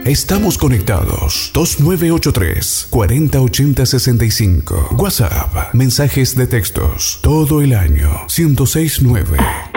Estamos conectados. 2983 408065. WhatsApp. Mensajes de textos. Todo el año. 1069.